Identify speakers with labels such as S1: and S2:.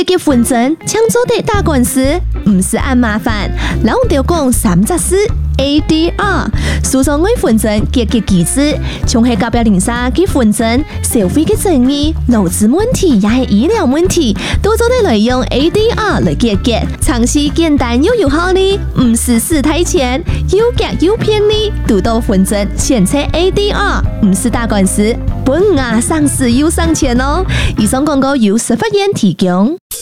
S1: 結婚證搶做得打官司，唔是按麻煩。老調講三隻事 ADR， 訴訟為婚證結機制，從係甲表零沙結婚證，社會嘅爭議、勞資問題也係醫療問題，都做得來用 ADR 來結，嘗試簡單又有效呢，唔是死太錢，又夾又便利，獨到婚證選擇 ADR， 唔是打官司，本上市又省錢哦。以上廣告由司法院提供。